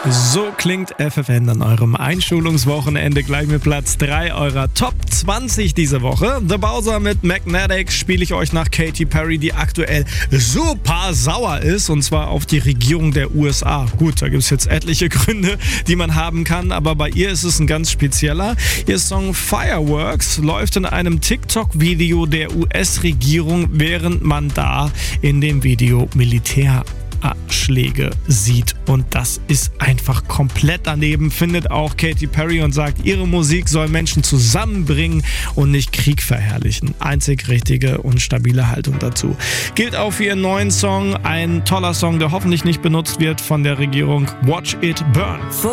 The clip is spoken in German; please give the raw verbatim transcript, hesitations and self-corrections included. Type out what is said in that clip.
So klingt F F N an eurem Einschulungswochenende gleich mit Platz drei eurer Top zwanzig diese Woche. The Bowser mit Magnetic spiele ich euch nach Katy Perry, die aktuell super sauer ist, und zwar auf die Regierung der U S A. Gut, da gibt es jetzt etliche Gründe, die man haben kann, aber bei ihr ist es ein ganz spezieller. Ihr Song Fireworks läuft in einem TikTok-Video der U S-Regierung, während man da in dem Video Militär Schläge sieht, und das ist einfach komplett daneben, findet auch Katy Perry, und sagt, ihre Musik soll Menschen zusammenbringen und nicht Krieg verherrlichen. Einzig richtige und stabile Haltung dazu. Gilt auch für ihren neuen Song, ein toller Song, der hoffentlich nicht benutzt wird von der Regierung, Watch It Burn.